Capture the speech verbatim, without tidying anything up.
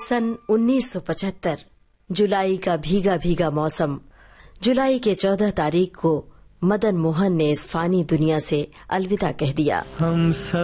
सन उन्नीस सौ पचहत्तर, जुलाई का भीगा भीगा मौसम। जुलाई के चौदह तारीख को मदन मोहन ने इस फानी दुनिया से अलविदा कह दिया। हम सब